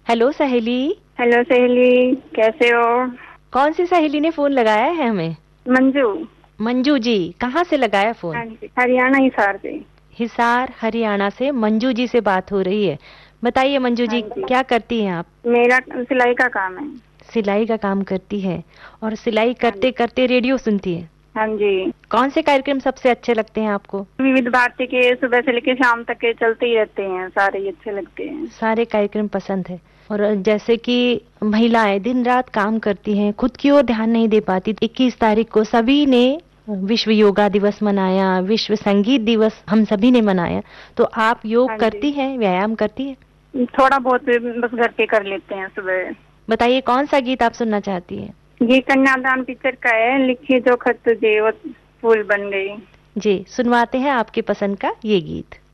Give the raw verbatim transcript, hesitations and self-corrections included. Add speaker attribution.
Speaker 1: Hello सहेली।
Speaker 2: Hello सहेली, कैसे हो?
Speaker 1: कौन सी सहेली ने फोन लगाया है हमें?
Speaker 2: मंजू।
Speaker 1: मंजू जी, कहाँ से लगाया फोन?
Speaker 2: हाँ जी, हरियाणा हिसार से।
Speaker 1: हिसार हरियाणा से मंजू जी से बात हो रही है। बताइए मंजू
Speaker 2: हाँ
Speaker 1: जी,
Speaker 2: जी,
Speaker 1: क्या करती हैं आप?
Speaker 2: मेरा सिलाई का काम है।
Speaker 1: सिलाई का काम करती है और सिलाई
Speaker 2: हाँ जी।
Speaker 1: करते करते रेडियो सुनती है।
Speaker 2: हाँ जी।
Speaker 1: कौन से कार्यक्रम सबसे अच्छे लगते हैं आपको?
Speaker 2: विविध भारती के सुबह से लेकर शाम तक के चलते ही रहते हैं, सारे ही अच्छे लगते हैं।
Speaker 1: सारे कार्यक्रम पसंद है। और जैसे कि महिलाएं दिन रात काम करती हैं, खुद की ओर ध्यान नहीं दे पाती। इक्कीस तारीख को सभी ने विश्व योगा दिवस मनाया, विश्व संगीत दिवस हम सभी ने मनाया। तो आप योग
Speaker 2: हाँ जी,
Speaker 1: करती हैं, व्यायाम करती हैं?
Speaker 2: थोड़ा बहुत बस घर पे कर लेते हैं सुबह।
Speaker 1: बताइए कौन सा गीत आप सुनना चाहती हैं?
Speaker 2: ये कन्यादान पिक्चर का है, लिखी जो खत तुझे वो फूल बन गई।
Speaker 1: जी, सुनवाते हैं आपके पसंद का ये गीत।